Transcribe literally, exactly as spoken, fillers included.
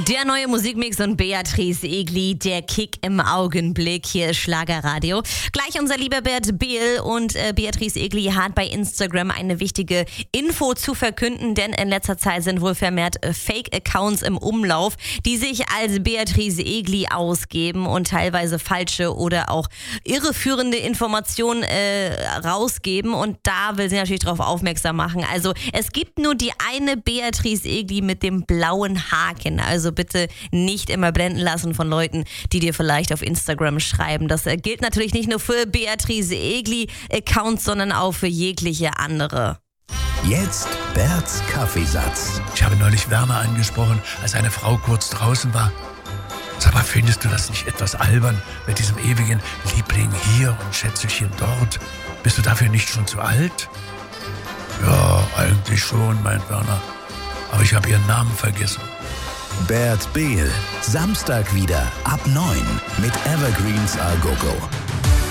Der neue Musikmix und Beatrice Egli, der Kick im Augenblick. Hier ist Schlagerradio. Gleich unser lieber Bert Behl und äh, Beatrice Egli hat bei Instagram eine wichtige Info zu verkünden, denn in letzter Zeit sind wohl vermehrt äh, Fake-Accounts im Umlauf, die sich als Beatrice Egli ausgeben und teilweise falsche oder auch irreführende Informationen äh, rausgeben, und da will sie natürlich darauf aufmerksam machen. Also es gibt nur die eine Beatrice Egli mit dem blauen Haken. Also bitte nicht immer blenden lassen von Leuten, die dir vielleicht auf Instagram schreiben. Das gilt natürlich nicht nur für Beatrice Egli-Accounts, sondern auch für jegliche andere. Jetzt Berts Kaffeesatz. Ich habe neulich Werner angesprochen, als eine Frau kurz draußen war. Sag mal, findest du das nicht etwas albern mit diesem ewigen Liebling hier und Schätzelchen dort? Bist du dafür nicht schon zu alt? Ja, eigentlich schon, meint Werner. Aber ich habe ihren Namen vergessen. Bert Behl, Samstag wieder ab neun mit Evergreens A Go Go.